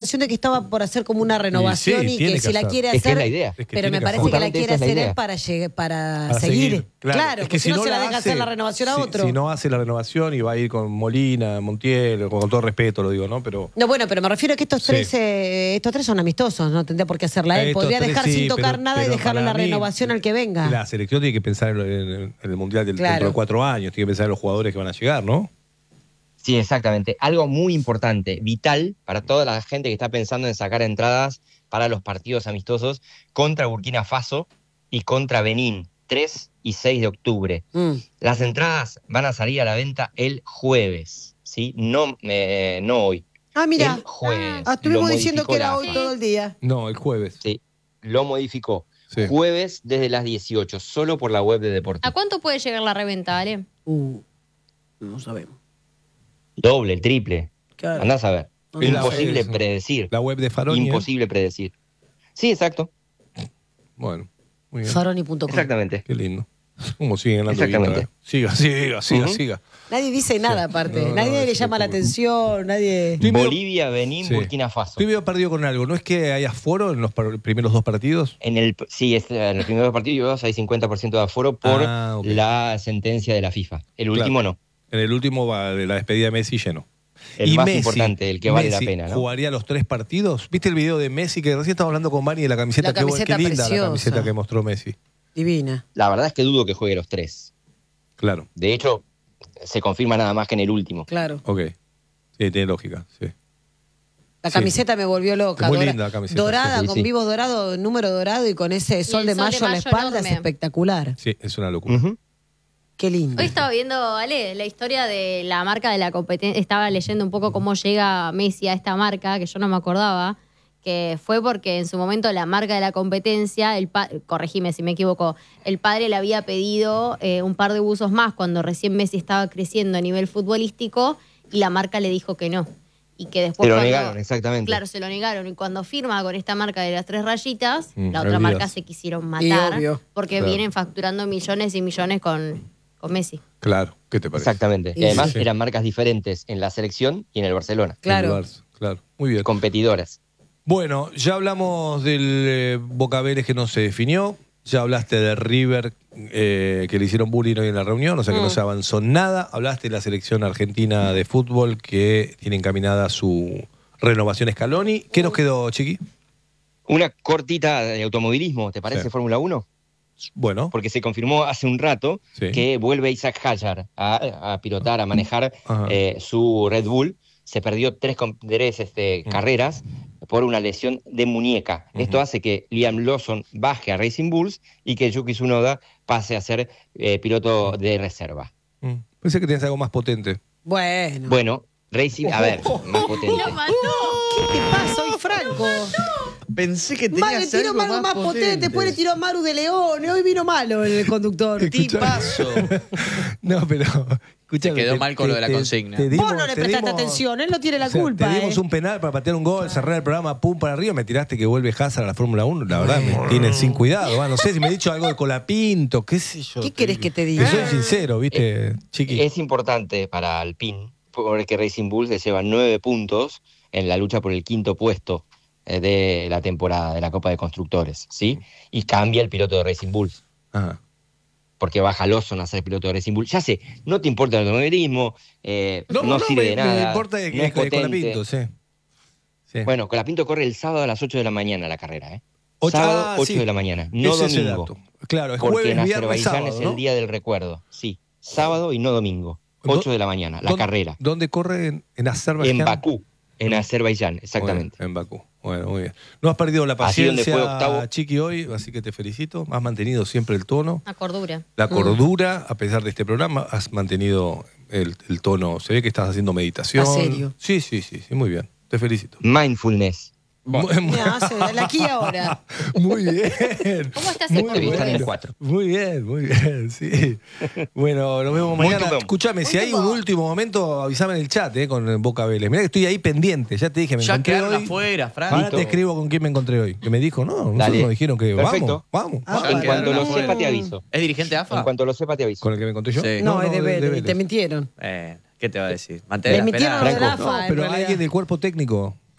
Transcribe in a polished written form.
sensación de que estaba por hacer como una renovación y que si la quiere hacer... Es que es la idea. Pero me parece que la quiere hacer él para seguir. Claro, es que si no se la deja hacer la renovación a otro. Si no hace la renovación y va a ir con Molina, Montiel, con todo respeto lo digo, ¿no? Pero bueno, pero me refiero a que estos tres son amistosos, no tendría por qué hacerla él. Podría dejar sin tocar nada y dejarle la renovación al que venga. La selección tiene que pensar en el Mundial dentro de 4 años, tiene que pensar en los jugadores que van a llegar, ¿no? Sí, exactamente. Algo muy importante, vital para toda la gente que está pensando en sacar entradas para los partidos amistosos contra Burkina Faso y contra Benín, 3 y 6 de octubre. Las entradas van a salir a la venta el jueves, ¿sí? No hoy. Ah, mira. El jueves. Estuvimos diciendo que era hoy todo el día. No, el jueves. Sí, lo modificó. Sí. Jueves desde las 18, solo por la web de Deportivo. ¿A cuánto puede llegar la reventa, Ale? No sabemos. Doble, triple. Claro. Andás a ver. No, Imposible predecir. La web de Faroni. Imposible predecir. Sí, exacto. Bueno, muy bien. Faroni.com. Exactamente. Qué lindo. ¿Cómo siguen ganando Exactamente. guita, Siga. Nadie dice nada aparte. Nadie le llama la atención, nadie... Bolivia, Benín, Burkina Faso. Estoy medio perdido con algo. ¿No es que hay aforo en los primeros 2 partidos? En los primeros 2 partidos hay 50% de aforo por la sentencia de la FIFA. El último no. En el último va de la despedida de Messi lleno. El más Messi, importante, el que vale la pena, ¿no? ¿Jugaría los 3 partidos? ¿Viste el video de Messi que recién estaba hablando con Mani de la camiseta? La camiseta qué linda preciosa. la camiseta que mostró Messi. Divina. La verdad es que dudo que juegue los 3. Claro. De hecho, se confirma nada más que en el último. Claro. Ok. Sí, tiene lógica, sí. La camiseta me volvió loca. Es muy linda la camiseta. Dorada, Sí, con sí. vivos dorados, número dorado y con ese sol de mayo a la espalda enorme. es espectacular. Sí, es una locura. Ujú. Qué lindo. Hoy estaba viendo, Ale, la historia de la marca de la competencia. Estaba leyendo un poco cómo llega Messi a esta marca, que yo no me acordaba, que fue porque en su momento la marca de la competencia, corregime si me equivoco, el padre le había pedido un par de buzos más cuando recién Messi estaba creciendo a nivel futbolístico y la marca le dijo que no. Y que después Se lo negaron, exactamente. Claro, se lo negaron. Y cuando firma con esta marca de las 3 rayitas, la otra olvidas. marca se quisieron matar obvio. porque Claro. vienen facturando millones y millones con Messi. Claro. ¿Qué te parece? Exactamente. Sí, Y además sí. eran marcas diferentes en la selección y en el Barcelona. Claro. El Barça, claro. Muy bien. Competidoras. Bueno, ya hablamos del Boca Vélez que no se definió. Ya hablaste de River, que le hicieron bullying hoy en la reunión, o sea que no se avanzó nada. Hablaste de la selección argentina de fútbol que tiene encaminada su renovación Scaloni. ¿Qué nos quedó, Chiqui? Una cortita de automovilismo, ¿te parece Sí. Fórmula 1? Bueno, Porque se confirmó hace un rato Sí. que vuelve Isaac Hadjar a pilotar, a manejar Ajá. su Red Bull. Se perdió 3 carreras por una lesión de muñeca. Esto hace que Liam Lawson baje a Racing Bulls y que Yuki Tsunoda pase a ser piloto de reserva. pensé que tenías algo más potente. Bueno. Bueno, Racing, a ver, más potente. ¿Qué te pasa hoy, Franco? Pensé que Más tenías le tiró algo algo más potente. Después le tiró a Maru de León. Hoy vino malo el conductor. Tipazo. No, pero escuchame, Se quedó mal con lo de la consigna. Vos no le prestaste atención. Él no tiene la culpa. Te dimos un penal para patear un gol, cerrar el programa, pum, para arriba, me tiraste que vuelve Hazard a la Fórmula 1. La verdad, me tienen sin cuidado. No sé si me he dicho algo de Colapinto, qué sé yo. ¿Qué querés que te diga? Te soy sincero, ¿viste, Chiqui? Es importante para Alpine, porque Racing Bulls le lleva 9 puntos en la lucha por el 5º puesto de la temporada de la Copa de Constructores, ¿sí? Y cambia el piloto de Racing Bulls, Ajá. porque baja Lawson a ser piloto de Racing Bulls. Ya sé, no te importa el automovilismo, no sirve de nada. Me importa no es que potente. Colapinto, sí. Sí. Bueno, Colapinto corre el sábado a las 8 de la mañana la carrera, ¿eh? Ocho- Sábado, 8 sí. de la mañana, no Es ese domingo. dato. Claro, es Porque jueves, en viernes, Azerbaiyán sábado, es ¿no? el día del recuerdo. Sí, sábado y no domingo. 8 de la mañana, la carrera. ¿Dónde corre? En Azerbaiyán. En Bakú, en Azerbaiyán, exactamente. Bueno, en Bakú. Bueno, muy bien. No has perdido la Así donde paciencia, fue octavo. Chiqui, hoy, así que te felicito. Has mantenido siempre el tono, Una cordura. la cordura, a pesar de este programa, has mantenido el tono. Se ve que estás haciendo meditación. ¿Estás serio? Sí, muy bien. Te felicito. Mindfulness. Mirá, la aquí ahora. Muy bien. ¿Cómo está ese Muy Te viste en el bueno. 4. Muy bien, sí. Bueno, nos vemos mañana. Muito bem. Escuchame, si hay un último momento, avísame en el chat, con Boca Vélez. Mirá que estoy ahí pendiente, ya te dije, me Ya encontré quedaron hoy. afuera, Fran. Ahora te escribo con quién me encontré hoy. Que me dijo, no, nosotros Dale. nos dijeron que Perfecto. vamos. Ah, En bueno. cuanto lo afuera. sepa te aviso. ¿Es dirigente AFA? En cuanto lo sepa te aviso. ¿Con el que me encontré yo? Sí. No, es de Vélez. Vélez. Te mintieron. ¿Qué te va a decir? Mantener Le la mintieron esperanza. lo de la Franco. AFA, No, en pero realidad. alguien del cuerpo técnico